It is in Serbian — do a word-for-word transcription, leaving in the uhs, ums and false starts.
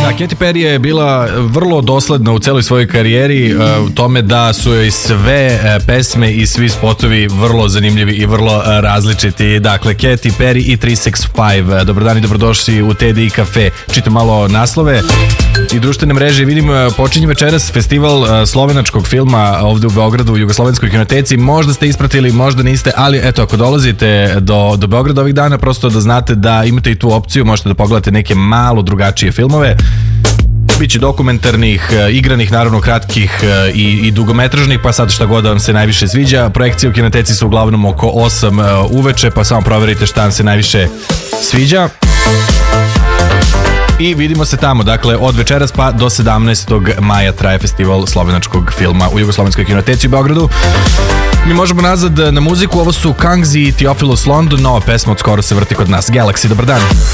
Katy Perry je bila vrlo dosledna u celoj svojoj karijeri u tome da su joj sve pesme i svi spotovi vrlo zanimljivi i vrlo različiti. Dakle, Katy Perry i tri šest pet. Dobar dan i dobrodošli u T D I Cafe. Čitam malo naslove i društvene mreže. Vidim, počinje večeras festival slovenačkog filma ovde u Beogradu u Jugoslovenskoj kinoteci. Možda ste ispratili, možda niste, ali eto, ako dolazite do, do Beograda ovih dana, prosto da znate da imate i tu opciju, možete da pogledate neke malo drugačije filmove. Biće dokumentarnih, igranih, naravno kratkih i, i dugometražnih, pa sad šta god vam se najviše sviđa. Projekcije u kinoteci su uglavnom oko osam uveče, pa samo proverite šta vam se najviše sviđa. I vidimo se tamo, dakle od večeras pa do sedamnaestog maja traje festival slovenačkog filma u Jugoslovenskoj kinoteci u Beogradu. Mi možemo nazad na muziku, ovo su Kangzi i Theophilus London, nova pesma od skoro se vrti kod nas. Galaxy, dobar dan.